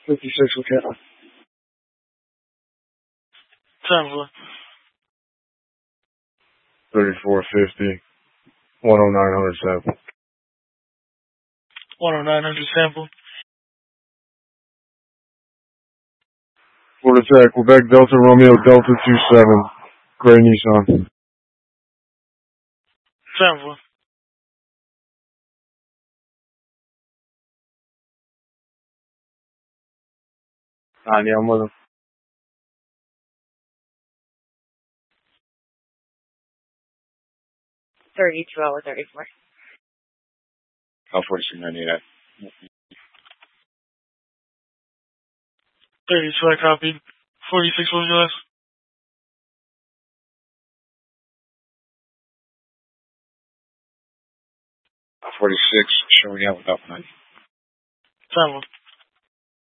56 Lieutenant. 10-4. 3450. 10900 sample. 10900 sample. Florida Tech, Quebec Delta Romeo Delta 27. Gray Nissan. 10-4. Yeah, I'm with him. $32 34. 4698. 32, I copied. 46, what was your last? 46, showing out without money. 10-4.